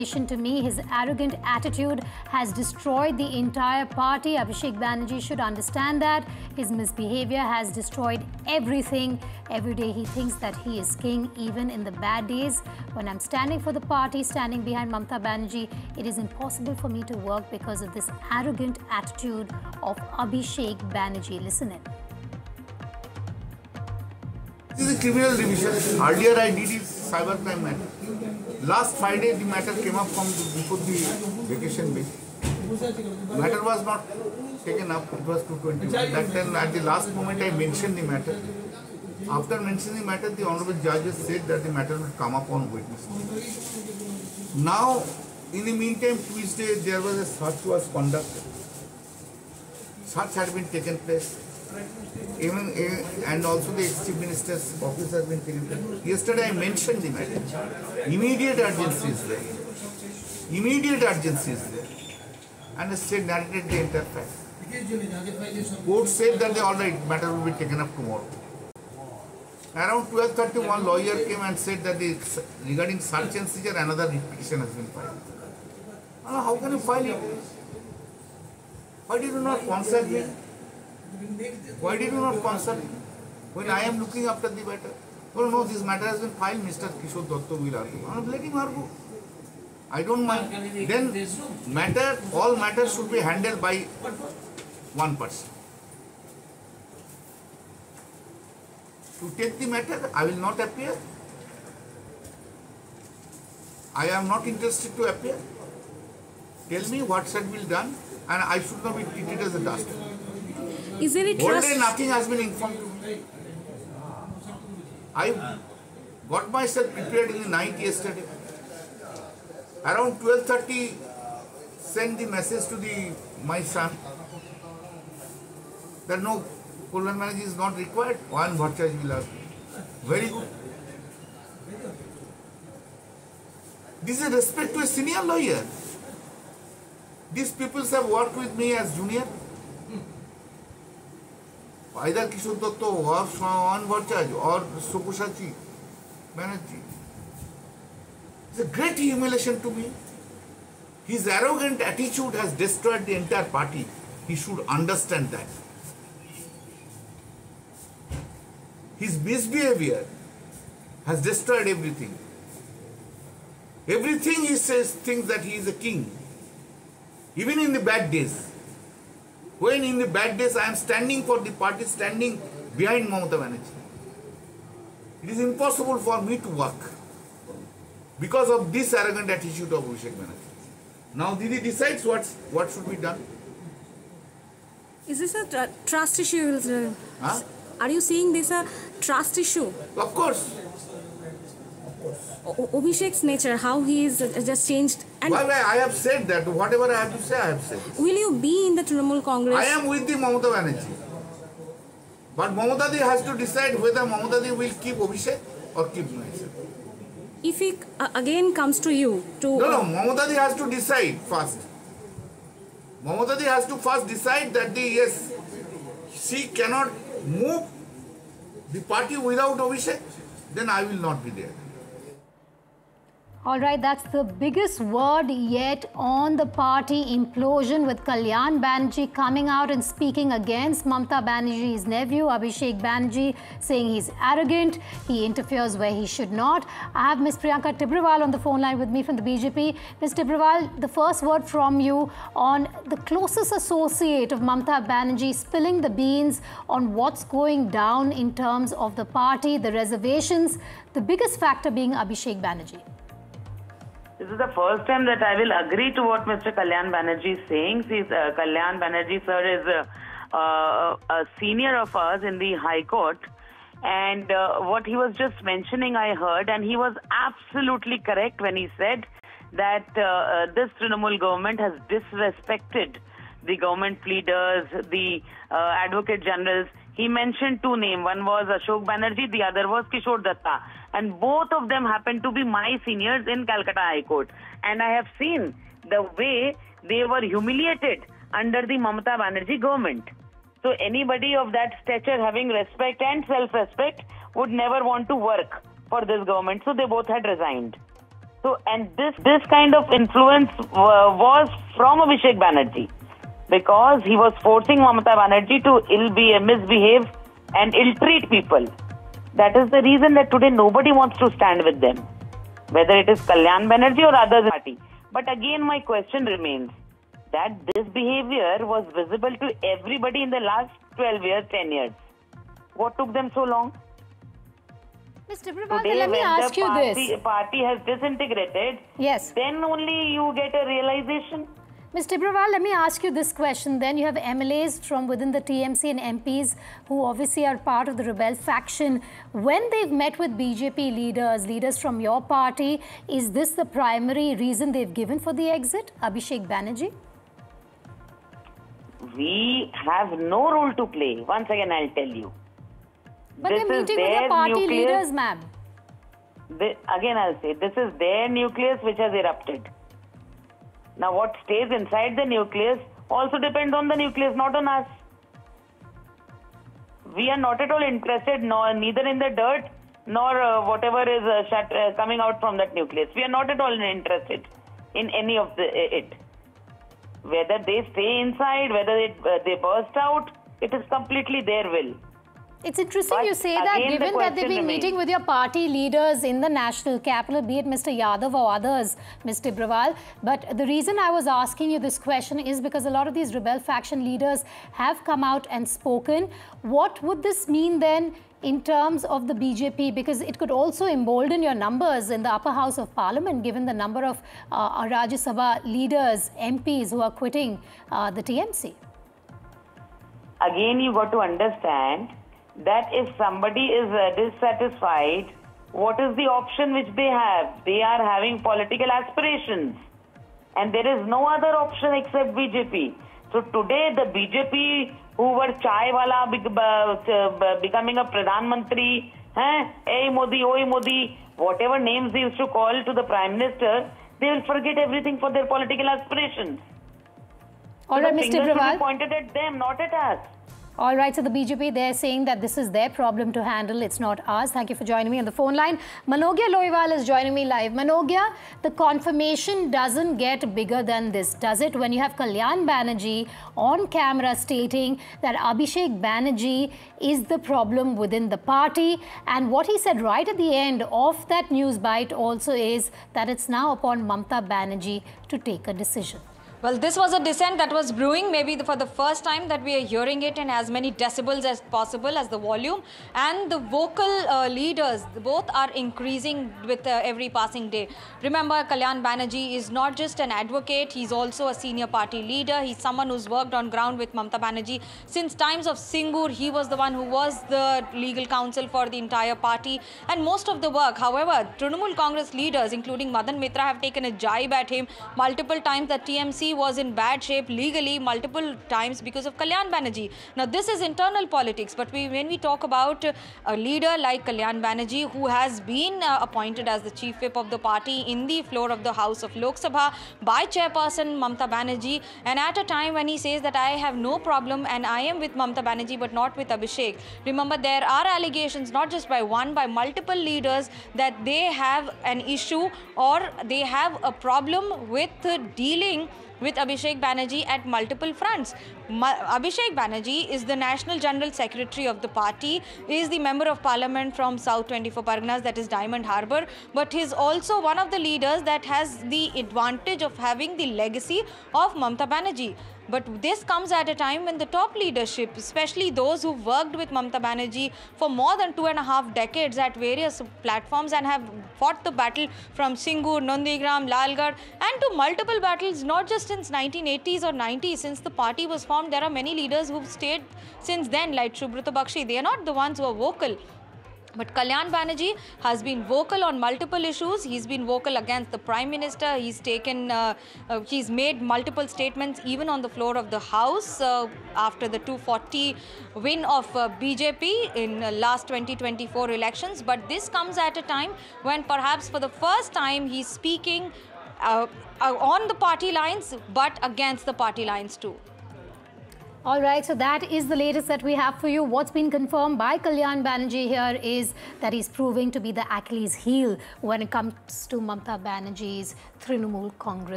To me, his arrogant attitude has destroyed the entire party. Abhishek Banerjee should understand that. His misbehavior has destroyed everything. Every day he thinks that he is king, even in the bad days. When I'm standing for the party, standing behind Mamata Banerjee, it is impossible for me to work because of this arrogant attitude of Abhishek Banerjee. Listen in. This is a criminal division. Earlier I did it cybercrime matter. Last Friday the matter came up from before the vacation week. Matter was not taken up, it was 221. That time at the last moment I mentioned the matter. After mentioning the matter, the honorable judges said that the matter will come up on witness. Now, in the meantime, Tuesday there was a search was conducted. Search had been taken place. Even and also the ex-chief minister's office has been taken place. Yesterday I mentioned the matter. Immediate urgency is there. Immediate urgency is there. And the state narrated the entire fact. Court said that the alright matter will be taken up tomorrow. Around 12:30, one lawyer came and said that regarding search and seizure, another petition has been filed. How can you file it? Why did you not consult me? Why did you not consult me? When I am looking after the matter? Oh no, this matter has been filed, Mr. Kishore Datta will argue. Let him argue. I don't mind. Then all matters should be handled by one person. To take the matter, I will not appear. I am not interested to appear. Tell me what should be done, and I should not be treated as a dastard. Is there a trust? All day nothing has been informed to me. I got myself prepared in the night yesterday. Around 12:30, sent the message to my son that no, Kullan Banerjee is not required. One Bhattacharya will ask. Very good. This is respect to a senior lawyer. These people have worked with me as junior. Either Kishore Datta or Swan Bhattacharya or Sabyasachi Banerjee. It's a great humiliation to me. His arrogant attitude has destroyed the entire party. He should understand that. His misbehavior has destroyed everything. Everything he says thinks that he is a king. Even in the bad days. When in the bad days I am standing for the party, standing behind Mamata Banerjee. It is impossible for me to work because of this arrogant attitude of Abhishek Banerjee. Now Didi decides what should be done. Is this a trust issue? Huh? Are you seeing this a trust issue? Of course. Abhishek's nature, how he is just changed. And Why I have said that, whatever I have to say, I have said. Will you be in the Trinamool Congress? I am with the Mamata Banerjee. But Mamata Di has to decide whether Mamata Di will keep Abhishek or keep myself. If he again comes to you to... No, Mamata Di has to decide first. Mamata Di has to first decide that yes, she cannot move the party without Abhishek, then I will not be there. All right, that's the biggest word yet on the party implosion, with Kalyan Banerjee coming out and speaking against Mamata Banerjee's nephew, Abhishek Banerjee, saying he's arrogant, he interferes where he should not. I have Ms. Priyanka Tibrewal on the phone line with me from the BJP. Ms. Tibrewal, the first word from you on the closest associate of Mamata Banerjee spilling the beans on what's going down in terms of the party, the reservations, the biggest factor being Abhishek Banerjee. This is the first time that I will agree to what Mr. Kalyan Banerjee is saying. Kalyan Banerjee, sir, is a senior of ours in the High Court. And what he was just mentioning, I heard, and he was absolutely correct when he said that this Trinamool government has disrespected the government pleaders, the advocate generals. He mentioned two names. One was Ashok Banerjee, the other was Kishore Datta. And both of them happened to be my seniors in Calcutta High Court. And I have seen the way they were humiliated under the Mamata Banerjee government. So anybody of that stature having respect and self-respect would never want to work for this government. So they both had resigned. So, and this kind of influence was from Abhishek Banerjee, because he was forcing Mamata Banerjee to misbehave and ill-treat people. That is the reason that today nobody wants to stand with them, whether it is Kalyan Banerjee or others party. But again, my question remains that this behavior was visible to everybody in the last 12 years, 10 years. What took them so long? Mr. Prabhakar, let me ask you this. Party has disintegrated. Yes. Then only you get a realization. Mr. Tibrewal, let me ask you this question then. You have MLAs from within the TMC and MPs who obviously are part of the rebel faction. When they've met with BJP leaders from your party, is this the primary reason they've given for the exit, Abhishek Banerjee? We have no role to play. Once again, I'll tell you. But they're meeting with your party leaders, ma'am. Again, I'll say, this is their nucleus which has erupted. Now, what stays inside the nucleus also depends on the nucleus, not on us. We are not at all interested, neither in the dirt nor whatever is coming out from that nucleus. We are not at all interested in any of it. Whether they stay inside, whether they burst out, it is completely their will. It's interesting you say that, given that they've been meeting with your party leaders in the national capital, be it Mr. Yadav or others, Mr. Tibrewal. But the reason I was asking you this question is because a lot of these rebel faction leaders have come out and spoken. What would this mean then in terms of the BJP? Because it could also embolden your numbers in the upper house of parliament, given the number of Rajya Sabha leaders, MPs who are quitting the TMC. Again, you got to understand that if somebody is dissatisfied, what is the option which they have? They are having political aspirations. And there is no other option except BJP. So today the BJP who were chai wala becoming a Pradhan Mantri, hey Modi, oi Modi, whatever names they used to call to the Prime Minister, they will forget everything for their political aspirations. All right, Mr. Tibrewal. Pointed at them, not at us. All right, so the BJP, they're saying that this is their problem to handle. It's not ours. Thank you for joining me on the phone line. Manogya Loiwal is joining me live. Manogya, the confirmation doesn't get bigger than this, does it? When you have Kalyan Banerjee on camera stating that Abhishek Banerjee is the problem within the party. And what he said right at the end of that news bite also is that it's now upon Mamata Banerjee to take a decision. Well, this was a dissent that was brewing, maybe for the first time that we are hearing it in as many decibels as possible as the volume. And the vocal leaders, both are increasing with every passing day. Remember, Kalyan Banerjee is not just an advocate, he's also a senior party leader. He's someone who's worked on ground with Mamata Banerjee. Since times of Singur, he was the one who was the legal counsel for the entire party. And most of the work, however, Trinamool Congress leaders, including Madan Mitra, have taken a jibe at him multiple times. That TMC was in bad shape legally multiple times because of Kalyan Banerjee. Now this is internal politics, but when we talk about a leader like Kalyan Banerjee, who has been appointed as the chief whip of the party in the floor of the House of Lok Sabha by chairperson Mamata Banerjee, and at a time when he says that I have no problem and I am with Mamata Banerjee but not with Abhishek. Remember, there are allegations not just by one, by multiple leaders that they have an issue or they have a problem with dealing with Abhishek Banerjee at multiple fronts. Abhishek Banerjee is the National General Secretary of the party, is the Member of Parliament from South 24 Parganas, that is Diamond Harbour, but he is also one of the leaders that has the advantage of having the legacy of Mamata Banerjee. But this comes at a time when the top leadership, especially those who worked with Mamata Banerjee for more than 2.5 decades at various platforms and have fought the battle from Singur, Nandigram, Lalgarh, and to multiple battles, not just since 1980s or 90s, since the party was formed. There are many leaders who've stayed since then, like Subrata Bakshi. They are not the ones who are vocal. But Kalyan Banerjee has been vocal on multiple issues. He's been vocal against the Prime Minister. He's he's made multiple statements even on the floor of the House after the 240 win of BJP in last 2024 elections. But this comes at a time when perhaps for the first time he's speaking on the party lines but against the party lines too. All right, so that is the latest that we have for you. What's been confirmed by Kalyan Banerjee here is that he's proving to be the Achilles heel when it comes to Mamata Banerjee's Trinamool Congress.